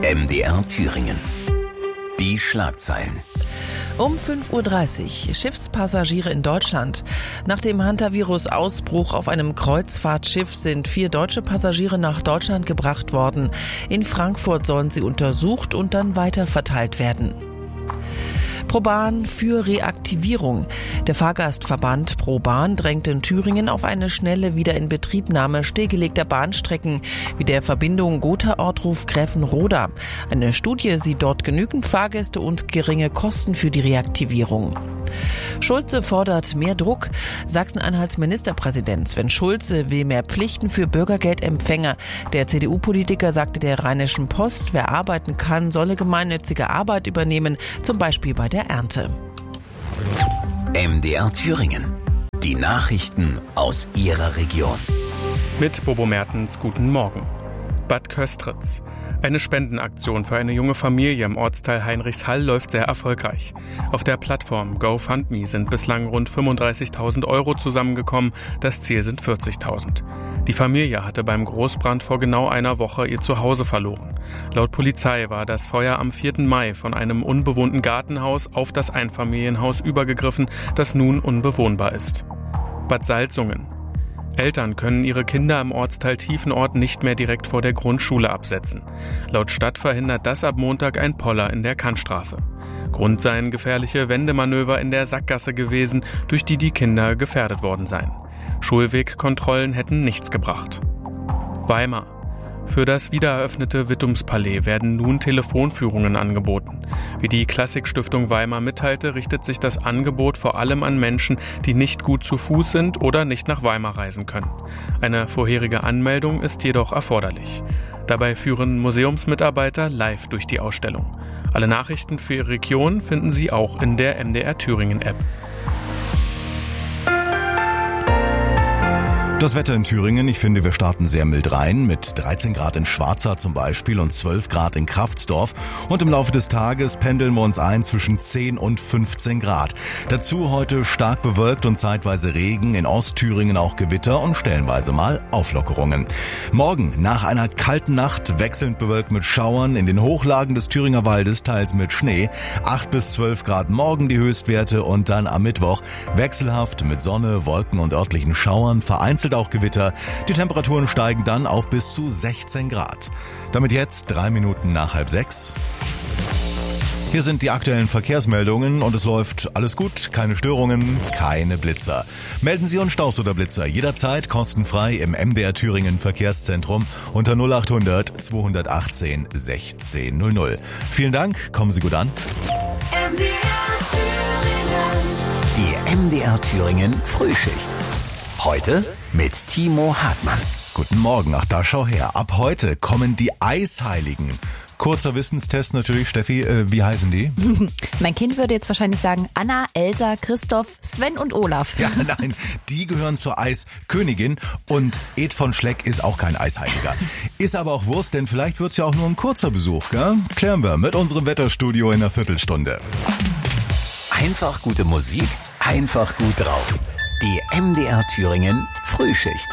MDR Thüringen. Die Schlagzeilen. Um 5.30 Uhr Schiffspassagiere in Deutschland. Nach dem Hantavirus-Ausbruch auf einem Kreuzfahrtschiff sind 4 deutsche Passagiere nach Deutschland gebracht worden. In Frankfurt sollen sie untersucht und dann weiter verteilt werden. ProBahn für Reaktivierung. Der Fahrgastverband ProBahn drängt in Thüringen auf eine schnelle Wiederinbetriebnahme stillgelegter Bahnstrecken wie der Verbindung Gotha-Ortruf-Gräfenroda. Eine Studie sieht dort genügend Fahrgäste und geringe Kosten für die Reaktivierung. Schulze fordert mehr Druck. Sachsen-Anhalts Ministerpräsident Sven Schulze will mehr Pflichten für Bürgergeldempfänger. Der CDU-Politiker sagte der Rheinischen Post, wer arbeiten kann, solle gemeinnützige Arbeit übernehmen, zum Beispiel bei der Ernte. MDR Thüringen. Die Nachrichten aus Ihrer Region. Mit Bobo Mertens, guten Morgen. Bad Köstritz. Eine Spendenaktion für eine junge Familie im Ortsteil Heinrichshall läuft sehr erfolgreich. Auf der Plattform GoFundMe sind bislang rund 35.000 € zusammengekommen, das Ziel sind 40.000. Die Familie hatte beim Großbrand vor genau einer Woche ihr Zuhause verloren. Laut Polizei war das Feuer am 4. Mai von einem unbewohnten Gartenhaus auf das Einfamilienhaus übergegriffen, das nun unbewohnbar ist. Bad Salzungen. Eltern können ihre Kinder im Ortsteil Tiefenort nicht mehr direkt vor der Grundschule absetzen. Laut Stadt verhindert das ab Montag ein Poller in der Kantstraße. Grund seien gefährliche Wendemanöver in der Sackgasse gewesen, durch die die Kinder gefährdet worden seien. Schulwegkontrollen hätten nichts gebracht. Weimar. Für das wiedereröffnete Wittumspalais werden nun Telefonführungen angeboten. Wie die Klassikstiftung Weimar mitteilte, richtet sich das Angebot vor allem an Menschen, die nicht gut zu Fuß sind oder nicht nach Weimar reisen können. Eine vorherige Anmeldung ist jedoch erforderlich. Dabei führen Museumsmitarbeiter live durch die Ausstellung. Alle Nachrichten für Ihre Region finden Sie auch in der MDR Thüringen App. Das Wetter in Thüringen, ich finde, wir starten sehr mild rein, mit 13 Grad in Schwarza zum Beispiel und 12 Grad in Kraftsdorf. Und im Laufe des Tages pendeln wir uns ein zwischen 10 und 15 Grad. Dazu heute stark bewölkt und zeitweise Regen, in Ostthüringen auch Gewitter und stellenweise mal Auflockerungen. Morgen nach einer kalten Nacht wechselnd bewölkt mit Schauern, in den Hochlagen des Thüringer Waldes teils mit Schnee. 8 bis 12 Grad morgen die Höchstwerte und dann am Mittwoch wechselhaft mit Sonne, Wolken und örtlichen Schauern, vereinzelt auch Gewitter. Die Temperaturen steigen dann auf bis zu 16 Grad. Damit jetzt 3 Minuten nach 5:30. Hier sind die aktuellen Verkehrsmeldungen und es läuft alles gut, keine Störungen, keine Blitzer. Melden Sie uns Staus oder Blitzer jederzeit kostenfrei im MDR Thüringen Verkehrszentrum unter 0800 218 1600. Vielen Dank, kommen Sie gut an. Die MDR Thüringen Frühschicht. Heute mit Timo Hartmann. Guten Morgen, ach da schau her. Ab heute kommen die Eisheiligen. Kurzer Wissenstest natürlich, Steffi, wie heißen die? Mein Kind würde jetzt wahrscheinlich sagen Anna, Elsa, Christoph, Sven und Olaf. Ja, nein, die gehören zur Eiskönigin und Ed von Schleck ist auch kein Eisheiliger. Ist aber auch Wurst, denn vielleicht wird's ja auch nur ein kurzer Besuch, gell? Klären wir mit unserem Wetterstudio in einer Viertelstunde. Einfach gute Musik, einfach gut drauf. Die MDR Thüringen Frühschicht.